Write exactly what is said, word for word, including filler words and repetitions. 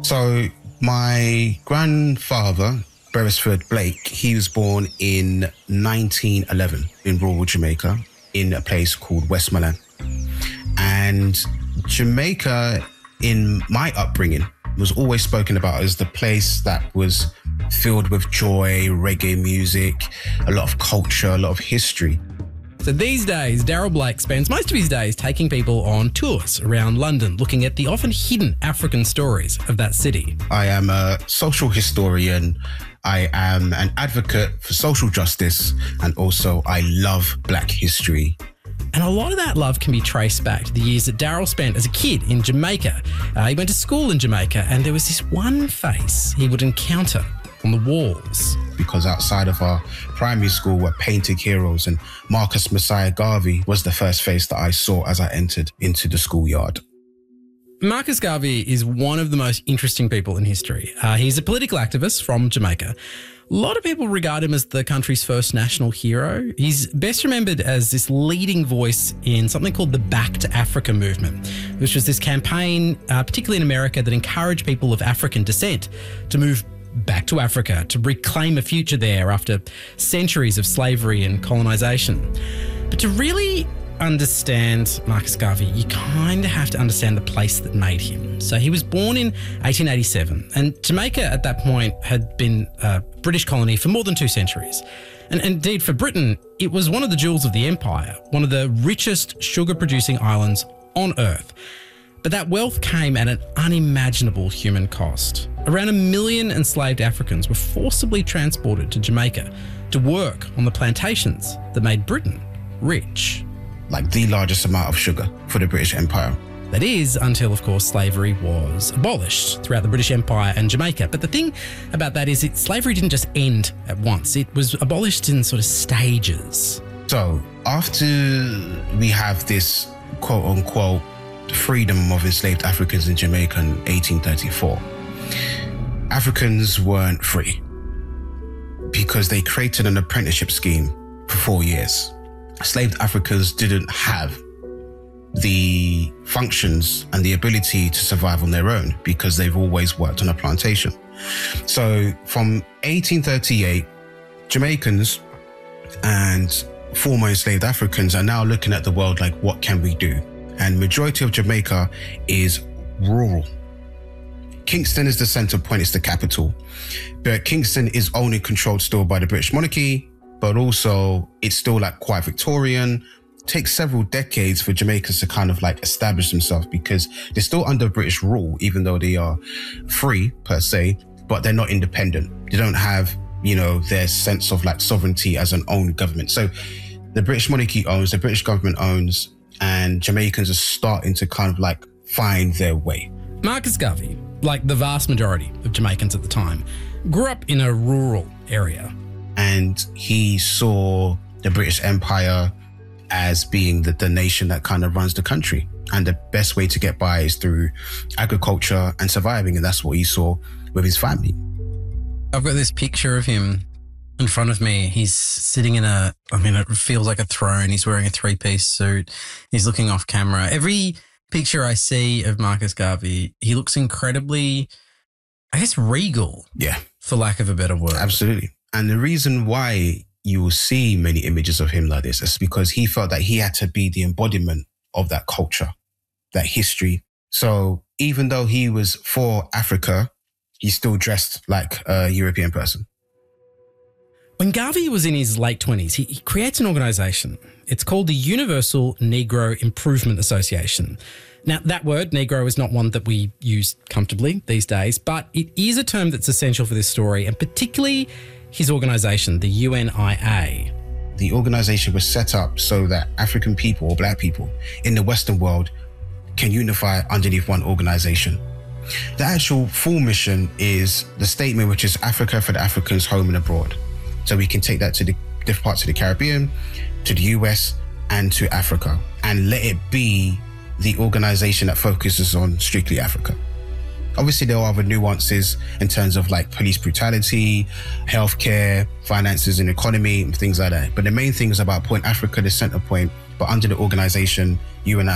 So my grandfather, Beresford Blake, he was born in nineteen eleven in rural Jamaica in a place called Westmoreland. And Jamaica, in my upbringing, was always spoken about as the place that was filled with joy, reggae music, a lot of culture, a lot of history. So these days, Daryl Blake spends most of his days taking people on tours around London, looking at the often hidden African stories of that city. I am a social historian. I am an advocate for social justice, and also I love Black history. And a lot of that love can be traced back to the years that Daryl spent as a kid in Jamaica. Uh, he went to school in Jamaica, and there was this one face he would encounter on the walls. Because outside of our primary school were painted heroes, and Marcus Messiah Garvey was the first face that I saw as I entered into the schoolyard. Marcus Garvey is one of the most interesting people in history. Uh, he's a political activist from Jamaica. A lot of people regard him as the country's first national hero. He's best remembered as this leading voice in something called the Back to Africa movement, which was this campaign, uh, particularly in America, that encouraged people of African descent to move back to Africa, to reclaim a future there after centuries of slavery and colonisation. But to really understand Marcus Garvey, you kind of have to understand the place that made him. So he was born in eighteen eighty-seven, and Jamaica at that point had been a British colony for more than two centuries. And indeed, for Britain, it was one of the jewels of the empire, one of the richest sugar-producing islands on Earth. But that wealth came at an unimaginable human cost. Around a million enslaved Africans were forcibly transported to Jamaica to work on the plantations that made Britain rich. Like the largest amount of sugar for the British Empire. That is, until, of course, slavery was abolished throughout the British Empire and Jamaica. But the thing about that is it, slavery didn't just end at once. It was abolished in sort of stages. So after we have this quote-unquote freedom of enslaved Africans in Jamaica in eighteen thirty-four, Africans weren't free because they created an apprenticeship scheme for four years. Enslaved Africans didn't have the functions and the ability to survive on their own because they've always worked on a plantation. So from eighteen thirty-eight, Jamaicans and former enslaved Africans are now looking at the world like, what can we do? And majority of Jamaica is rural. Kingston is the center point, it's the capital. But Kingston is only controlled still by the British monarchy, but also it's still like quite Victorian. It takes several decades for Jamaicans to kind of like establish themselves because they're still under British rule, even though they are free per se, but they're not independent. They don't have, you know, their sense of like sovereignty as an own government. So the British monarchy owns, the British government owns, and Jamaicans are starting to kind of like find their way. Marcus Garvey, like the vast majority of Jamaicans at the time, grew up in a rural area. And he saw the British Empire as being the, the nation that kind of runs the country. And the best way to get by is through agriculture and surviving. And that's what he saw with his family. I've got this picture of him in front of me. He's sitting in a, I mean, it feels like a throne. He's wearing a three-piece suit. He's looking off camera. Every picture I see of Marcus Garvey, he looks incredibly, I guess, regal. Yeah. For lack of a better word. Absolutely. And the reason why you will see many images of him like this is because he felt that he had to be the embodiment of that culture, that history. So even though he was for Africa, he still dressed like a European person. When Garvey was in his late twenties, he, he creates an organisation. It's called the Universal Negro Improvement Association. Now, that word, Negro, is not one that we use comfortably these days, but it is a term that's essential for this story, and particularly his organisation, the U N I A. The organisation was set up so that African people or Black people in the Western world can unify underneath one organisation. The actual full mission is the statement, which is Africa for the Africans, home and abroad. So we can take that to the different parts of the Caribbean, to the U S, and to Africa, and let it be the organisation that focuses on strictly Africa. Obviously, there are other nuances in terms of like police brutality, healthcare, finances and economy, and things like that. But the main thing is about putting Africa the center point, but under the organisation U N I